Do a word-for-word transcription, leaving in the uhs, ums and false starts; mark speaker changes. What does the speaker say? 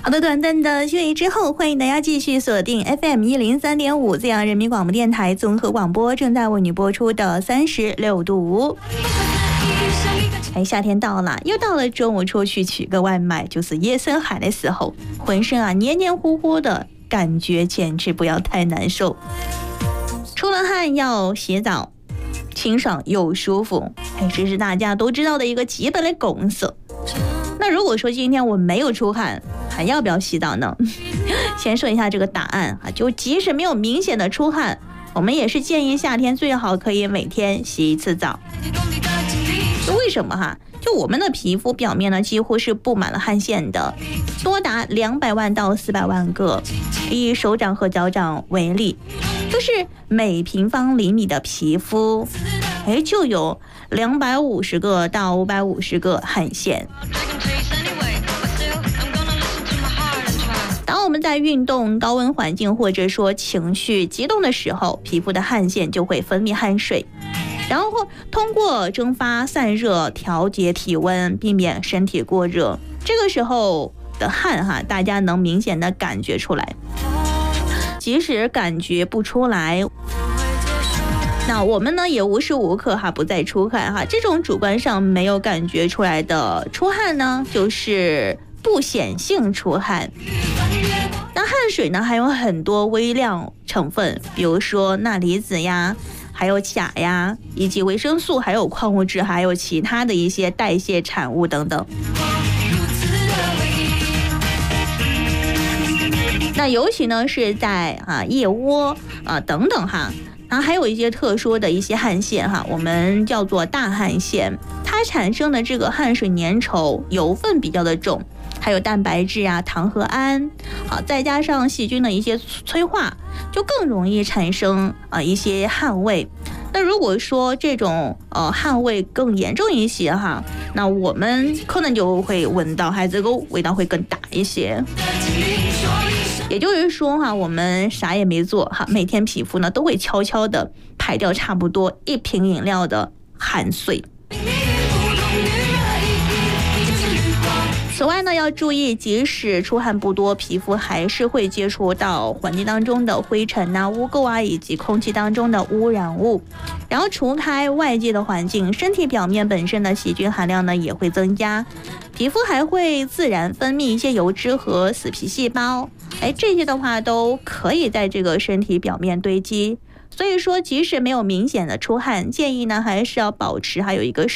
Speaker 1: 好的，短暂的休息之后，欢迎大家继续锁定 F M 一零三点五 这样人民广播电台综合广播，正在为你播出的三十六度。哎，夏天到了，又到了中午出去取个外卖，就是夜深海的时候，浑身啊黏黏糊糊的感觉，简直不要太难受。出了汗要洗澡，清爽又舒服，哎，这是大家都知道的一个基本的公式。那如果说今天我没有出汗，还要不要洗澡呢？先说一下这个答案啊，就即使没有明显的出汗，我们也是建议夏天最好可以每天洗一次澡。为什么哈？就我们的皮肤表面呢，几乎是布满了汗腺的，多达两百万到四百万个。以手掌和脚掌为例，就是每平方厘米的皮肤，哎，就有两百五十个到五百五十个汗腺。当我们在运动、高温环境或者说情绪激动的时候，皮肤的汗腺就会分泌汗水，然后通过蒸发散热调节体温，避免身体过热。这个时候的汗哈，大家能明显的感觉出来。即使感觉不出来，那我们呢也无时无刻哈不再出汗哈。这种主观上没有感觉出来的出汗呢，就是不显性出汗。那汗水呢还有很多微量成分，比如说钠离子呀，还有钾呀，以及维生素，还有矿物质，还有其他的一些代谢产物等等。那尤其呢是在啊腋窝啊等等哈，然后还有一些特殊的一些汗腺哈，我们叫做大汗腺，它产生的这个汗水粘稠，油分比较的重，还有蛋白质啊、糖和胺，啊，再加上细菌的一些催化，就更容易产生啊一些汗味。那如果说这种呃汗味更严重一些哈，那我们可能就会闻到还这个味道会更大一些。也就是说哈，我们啥也没做哈，每天皮肤呢都会悄悄的排掉差不多一瓶饮料的汗水。此外呢，要注意，即使出汗不多，皮肤还是会接触到环境当中的灰尘啊、污垢啊，以及空气当中的污染物。然后除开外界的环境，身体表面本身的细菌含量呢也会增加，皮肤还会自然分泌一些油脂和死皮细胞。哎，这些的话都可以在这个身体表面堆积。所以说，即使没有明显的出汗，建议呢还是要保持还有一个